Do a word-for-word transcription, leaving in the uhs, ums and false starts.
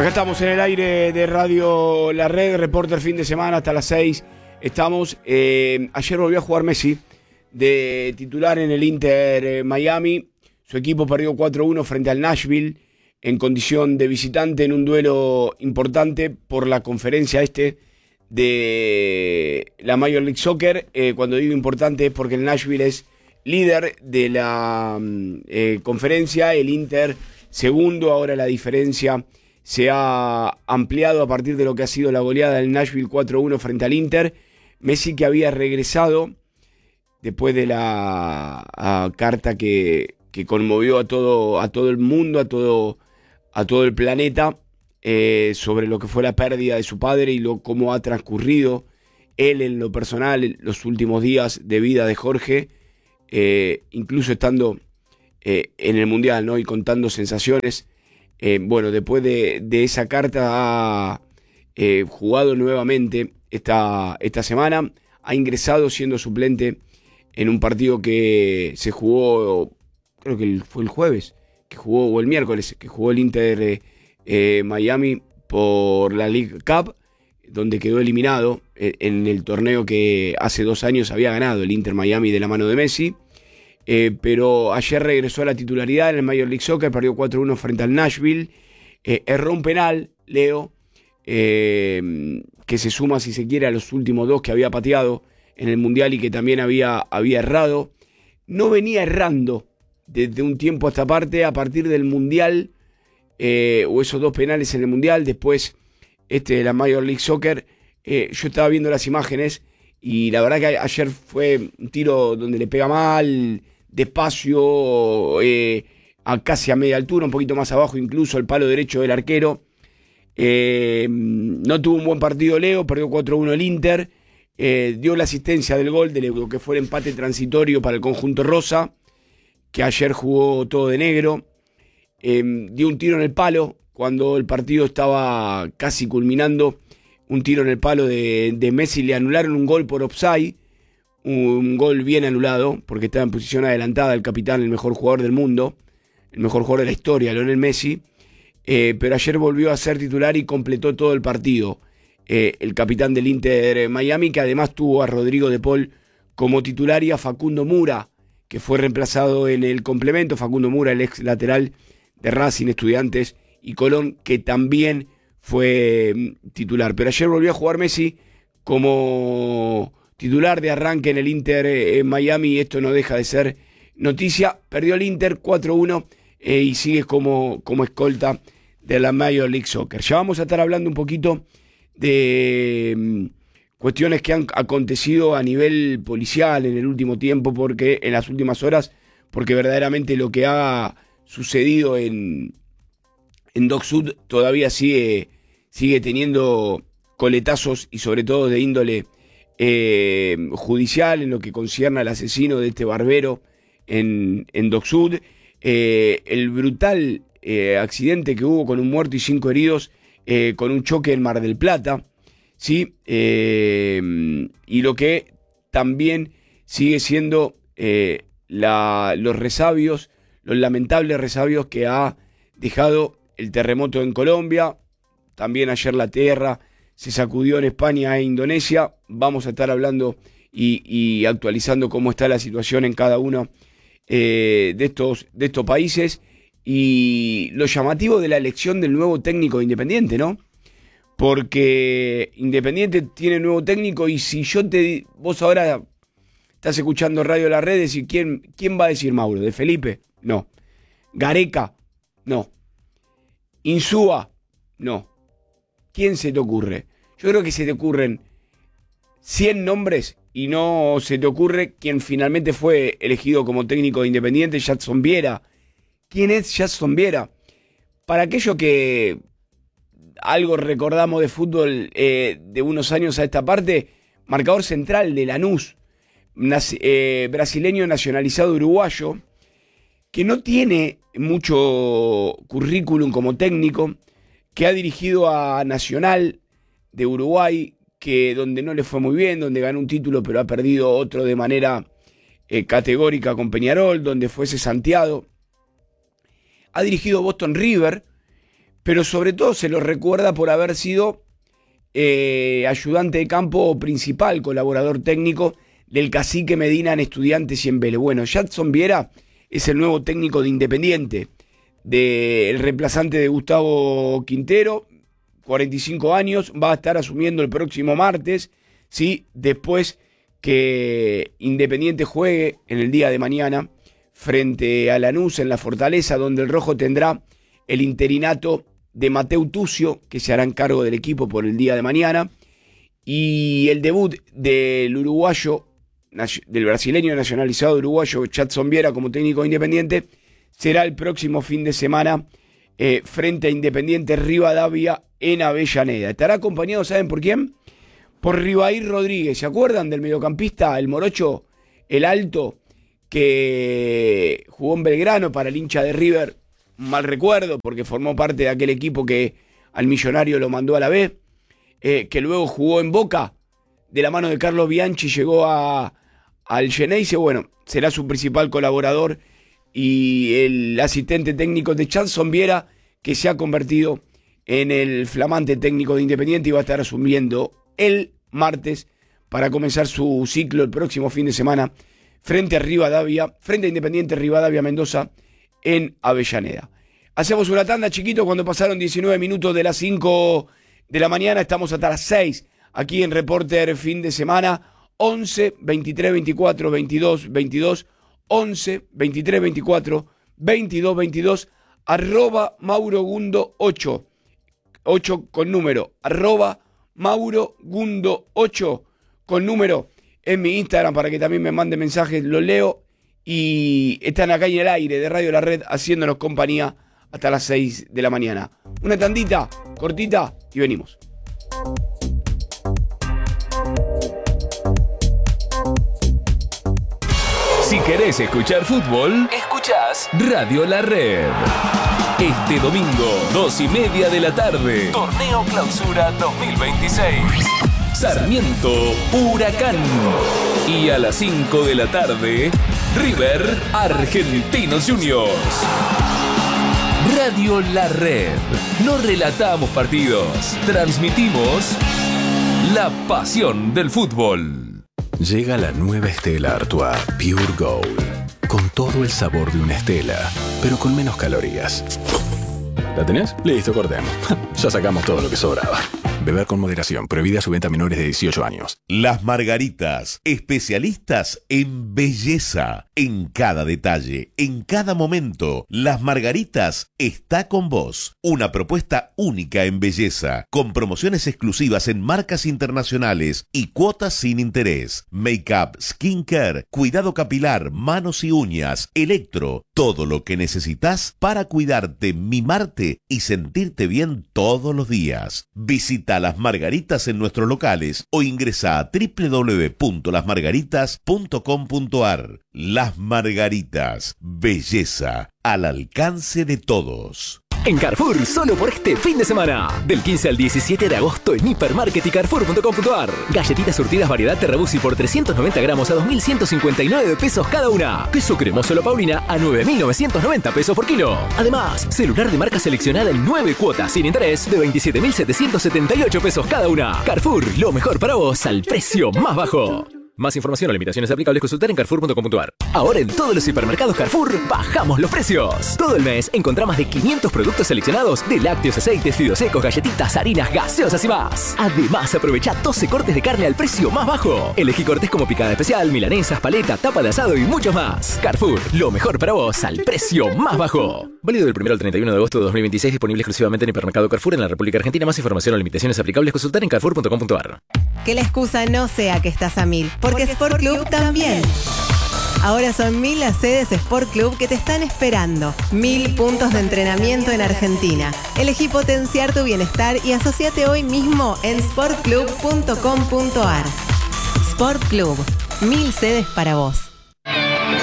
Acá estamos en el aire de Radio La Red, Reporter fin de semana hasta las seis. Estamos, eh, ayer volvió a jugar Messi de titular en el Inter eh, Miami. Su equipo perdió cuatro uno frente al Nashville en condición de visitante en un duelo importante por la conferencia este de la Major League Soccer. Eh, cuando digo importante es porque el Nashville es líder de la eh, conferencia, el Inter segundo. Ahora la diferencia se ha ampliado a partir de lo que ha sido la goleada del Nashville cuatro uno frente al Inter. Messi, que había regresado después de la a, carta que, que conmovió a todo, a todo el mundo, a todo, a todo el planeta, eh, sobre lo que fue la pérdida de su padre y lo, cómo ha transcurrido él en lo personal los últimos días de vida de Jorge, eh, incluso estando eh, en el Mundial, ¿no? Y contando sensaciones. Eh, bueno, después de, de esa carta ha eh, jugado nuevamente esta, esta semana, ha ingresado siendo suplente en un partido que se jugó, creo que fue el jueves, que jugó, o el miércoles, que jugó el Inter eh, Miami por la League Cup, donde quedó eliminado eh, en el torneo que hace dos años había ganado el Inter Miami de la mano de Messi. Eh, pero ayer regresó a la titularidad en el Major League Soccer, perdió cuatro uno frente al Nashville, eh, erró un penal, Leo, eh, que se suma, si se quiere, a los últimos dos que había pateado en el Mundial y que también había, había errado. No venía errando desde un tiempo a esta parte, a partir del Mundial, eh, o esos dos penales en el Mundial, después este de la Major League Soccer. Eh, yo estaba viendo las imágenes y la verdad que ayer fue un tiro donde le pega mal, despacio, eh, a casi a media altura, un poquito más abajo incluso el palo derecho del arquero. Eh, no tuvo un buen partido Leo, perdió cuatro uno el Inter, eh, dio la asistencia del gol de lo que fue el empate transitorio para el conjunto rosa, que ayer jugó todo de negro. Eh, dio un tiro en el palo cuando el partido estaba casi culminando, un tiro en el palo de, de Messi, le anularon un gol por offside, un gol bien anulado, porque estaba en posición adelantada el capitán, el mejor jugador del mundo, el mejor jugador de la historia, Lionel Messi, eh, pero ayer volvió a ser titular y completó todo el partido. Eh, el capitán del Inter Miami, que además tuvo a Rodrigo de Paul como titular y a Facundo Mura, que fue reemplazado en el complemento. Facundo Mura, el ex lateral de Racing, Estudiantes y Colón, que también fue titular. Pero ayer volvió a jugar Messi como titular de arranque en el Inter eh, en Miami, y esto no deja de ser noticia. Perdió el Inter cuatro uno eh, y sigue como, como escolta de la Major League Soccer. Ya vamos a estar hablando un poquito de mm, cuestiones que han acontecido a nivel policial en el último tiempo, porque en las últimas horas, porque verdaderamente lo que ha sucedido en, en Dock Sud todavía sigue, sigue teniendo coletazos y sobre todo de índole eh, judicial en lo que concierne al asesino de este barbero en, en Dock Sud. Eh, el brutal eh, accidente que hubo con un muerto y cinco heridos eh, con un choque en Mar del Plata, ¿sí? Eh, y lo que también sigue siendo eh, la, los resabios, los lamentables resabios que ha dejado el terremoto en Colombia. También ayer la tierra se sacudió en España e Indonesia. Vamos a estar hablando y, y actualizando cómo está la situación en cada uno eh, de, estos, de estos países. Y lo llamativo de la elección del nuevo técnico de Independiente, ¿no? Porque Independiente tiene nuevo técnico, y si yo te... Vos ahora estás escuchando Radio La Red, y ¿quién, ¿quién va a decir Mauro? ¿De Felipe? No. ¿Gareca? No. ¿Insúa? No. ¿Quién se te ocurre? Yo creo que se te ocurren cien nombres y no se te ocurre quien finalmente fue elegido como técnico de Independiente, Jadson Viera. ¿Quién es Jadson Viera? Para aquello que algo recordamos de fútbol eh, de unos años a esta parte, marcador central de Lanús, nac- eh, brasileño nacionalizado uruguayo, que no tiene mucho currículum como técnico, que ha dirigido a Nacional de Uruguay, que donde no le fue muy bien, donde ganó un título pero ha perdido otro de manera eh, categórica con Peñarol, donde fue cesanteado. Ha dirigido Boston River, pero sobre todo se lo recuerda por haber sido eh, ayudante de campo principal, colaborador técnico del Cacique Medina en Estudiantes y en Vélez. Bueno, Jadson Viera es el nuevo técnico de Independiente, del reemplazante de Gustavo Quintero, cuarenta y cinco años, va a estar asumiendo el próximo martes, ¿sí? Después que Independiente juegue en el día de mañana frente a Lanús en la Fortaleza, donde el rojo tendrá el interinato de Mateu Tucio, que se hará en cargo del equipo por el día de mañana, y el debut del uruguayo, del brasileño nacionalizado uruguayo Jadson Viera como técnico de Independiente, será el próximo fin de semana eh, frente a Independiente Rivadavia en Avellaneda. Estará acompañado, ¿saben por quién? Por Ribair Rodríguez. ¿Se acuerdan del mediocampista, el morocho, el alto, que jugó en Belgrano para el hincha de River? Mal recuerdo, porque formó parte de aquel equipo que al Millonario lo mandó a la B, eh, que luego jugó en Boca, de la mano de Carlos Bianchi, llegó a, al Geneise. Bueno, será su principal colaborador y el asistente técnico de Jadson Viera, que se ha convertido en el flamante técnico de Independiente y va a estar asumiendo el martes para comenzar su ciclo el próximo fin de semana frente a Rivadavia, frente a Independiente Rivadavia Mendoza en Avellaneda. Hacemos una tanda, chiquito, cuando pasaron diecinueve minutos de las cinco de la mañana. Estamos hasta las seis aquí en Reporter Fin de Semana. once, veintitrés, veinticuatro, veintidós, veintidós, once, veintitrés, veinticuatro, veintidós, veintidós, arroba Mauro Gundo ocho, ocho con número, arroba Mauro Gundo ocho con número en mi Instagram para que también me mande mensajes, lo leo y están acá en el aire de Radio La Red haciéndonos compañía hasta las seis de la mañana. Una tandita cortita y venimos. Si querés escuchar fútbol, escuchás Radio La Red. Este domingo, dos y media de la tarde, Torneo Clausura dos mil veintiséis. Sarmiento, Huracán. Y a las cinco de la tarde, River, Argentinos Juniors. Radio La Red. No relatamos partidos, transmitimos la pasión del fútbol. Llega la nueva Stella Artois Pure Gold, con todo el sabor de una Stella, pero con menos calorías. ¿La tenés? Listo, cortemos. Ya sacamos todo lo que sobraba. Beber con moderación, prohibida su venta a menores de dieciocho años. Las Margaritas, especialistas en belleza, en cada detalle, en cada momento. Las Margaritas está con vos. Una propuesta única en belleza, con promociones exclusivas en marcas internacionales y cuotas sin interés. Make-up, skincare, cuidado capilar, manos y uñas, electro, todo lo que necesitas para cuidarte, mimarte y sentirte bien todos los días. Visita Las Margaritas en nuestros locales o ingresa a doble u doble u doble u punto las margaritas punto com punto a r. Las Margaritas, belleza al alcance de todos. En Carrefour, solo por este fin de semana. Del quince al diecisiete de agosto en Hipermarket y Carrefour punto com punto a r. Galletitas surtidas variedad Terrabusi por trescientos noventa gramos a dos mil ciento cincuenta y nueve pesos cada una. Queso cremoso La Paulina a nueve mil novecientos noventa pesos por kilo. Además, celular de marca seleccionada en nueve cuotas sin interés de veintisiete mil setecientos setenta y ocho pesos cada una. Carrefour, lo mejor para vos al precio más bajo. Más información o limitaciones aplicables consultar en Carrefour punto com punto a r. Ahora en todos los hipermercados Carrefour bajamos los precios. Todo el mes encontrá más de quinientos productos seleccionados de lácteos, aceites, fideos secos, galletitas, harinas, gaseosas y más. Además, aprovecha doce cortes de carne al precio más bajo. Elegí cortes como picada especial, milanesas, paleta, tapa de asado y muchos más. Carrefour, lo mejor para vos al precio más bajo. Válido del primero al treinta y uno de agosto de dos mil veintiséis, disponible exclusivamente en Hipermercado Carrefour en la República Argentina. Más información o limitaciones aplicables consultar en Carrefour punto com punto a r. Que la excusa no sea que estás a mil, porque Sport Club también. Ahora son mil las sedes Sport Club que te están esperando. Mil puntos de entrenamiento en Argentina. Elegí potenciar tu bienestar y asociate hoy mismo en sport club punto com punto a r. Sport Club, mil sedes para vos.